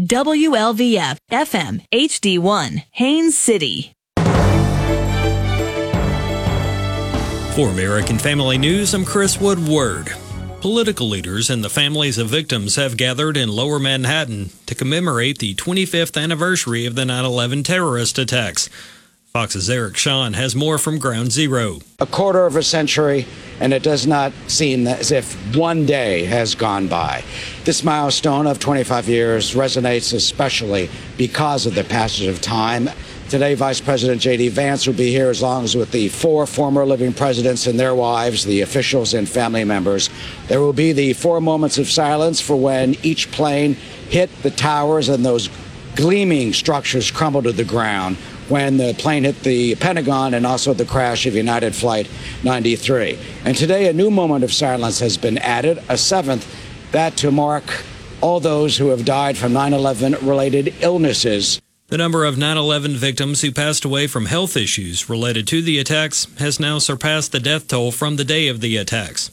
WLVF FM HD1, Haines City. For American Family News, I'm Chris Woodward. Political leaders and the families of victims have gathered in Lower Manhattan to commemorate the 25th anniversary of the 9/11 terrorist attacks. Fox's Eric Shawn has more from Ground Zero. A quarter of a century, and it does not seem as if one day has gone by. This milestone of 25 years resonates especially because of the passage of time. Today, Vice President J.D. Vance will be here as long as with the 4 former living presidents and their wives, the officials and family members. There will be the 4 moments of silence for when each plane hit the towers and those gleaming structures crumbled to the ground, when the plane hit the Pentagon and also the crash of United Flight 93. And today, a new moment of silence has been added, a 7th, that to mark all those who have died from 9/11 related illnesses. The number of 9/11 victims who passed away from health issues related to the attacks has now surpassed the death toll from the day of the attacks.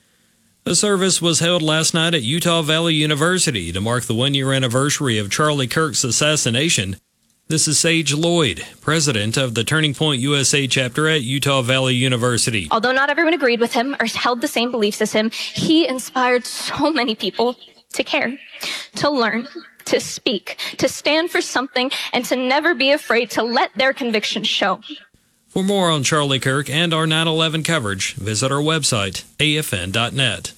A service was held last night at Utah Valley University to mark the 1-year anniversary of Charlie Kirk's assassination. This is Sage Lloyd, president of the Turning Point USA chapter at Utah Valley University. Although not everyone agreed with him or held the same beliefs as him, he inspired so many people to care, to learn, to speak, to stand for something, and to never be afraid to let their convictions show. For more on Charlie Kirk and our 9/11 coverage, visit our website, afn.net.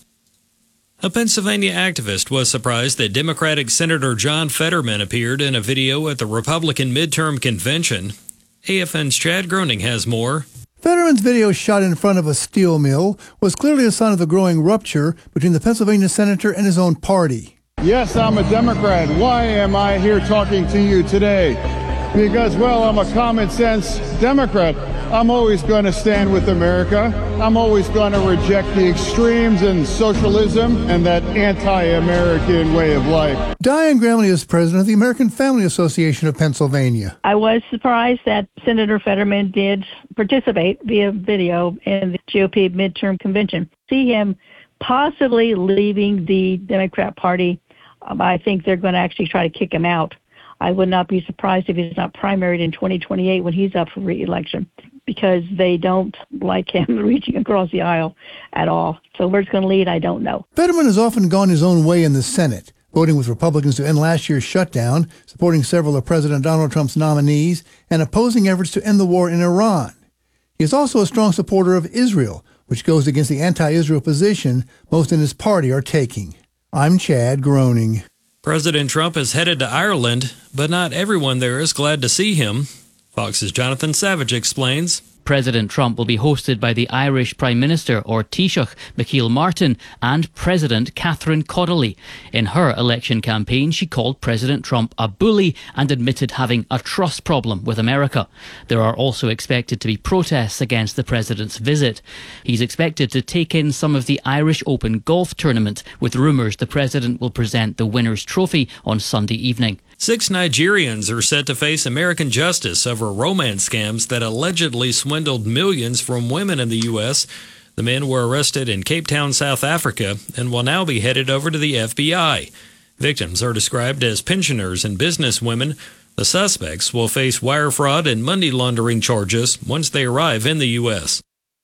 A Pennsylvania activist was surprised that Democratic Senator John Fetterman appeared in a video at the Republican midterm convention. AFN's Chad Groening has more. Fetterman's video shot in front of a steel mill was clearly a sign of the growing rupture between the Pennsylvania senator and his own party. Yes, I'm a Democrat. Why am I here talking to you today? Because, well, I'm a common sense Democrat. I'm always going to stand with America. I'm always going to reject the extremes and socialism and that anti-American way of life. Diane Gramley is president of the American Family Association of Pennsylvania. I was surprised that Senator Fetterman did participate via video in the GOP midterm convention. See him possibly leaving the Democrat Party. I think they're going to actually try to kick him out. I would not be surprised if he's not primaried in 2028 when he's up for re-election, because they don't like him reaching across the aisle at all. So where it's going to lead, I don't know. Fetterman has often gone his own way in the Senate, voting with Republicans to end last year's shutdown, supporting several of President Donald Trump's nominees, and opposing efforts to end the war in Iran. He is also a strong supporter of Israel, which goes against the anti-Israel position most in his party are taking. I'm Chad Groening. President Trump is headed to Ireland, but not everyone there is glad to see him. Fox's Jonathan Savage explains. President Trump will be hosted by the Irish Prime Minister, or Taoiseach, Micheál Martin, and President Catherine Connolly. In her election campaign, she called President Trump a bully and admitted having a trust problem with America. There are also expected to be protests against the president's visit. He's expected to take in some of the Irish Open golf tournament, with rumours the president will present the winner's trophy on Sunday evening. 6 Nigerians are set to face American justice over romance scams that allegedly swindled millions from women in the U.S. The men were arrested in Cape Town, South Africa, and will now be headed over to the FBI. Victims are described as pensioners and businesswomen. The suspects will face wire fraud and money laundering charges once they arrive in the U.S.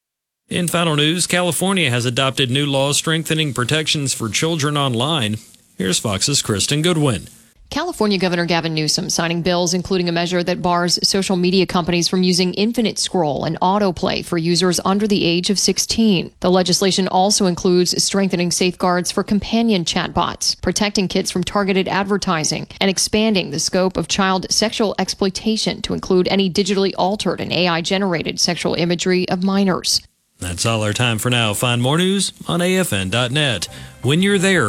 In final news, California has adopted new laws strengthening protections for children online. Here's Fox's Kristen Goodwin. California Governor Gavin Newsom signing bills including a measure that bars social media companies from using infinite scroll and autoplay for users under the age of 16. The legislation also includes strengthening safeguards for companion chatbots, protecting kids from targeted advertising, and expanding the scope of child sexual exploitation to include any digitally altered and AI-generated sexual imagery of minors. That's all our time for now. Find more news on afn.net. When you're there,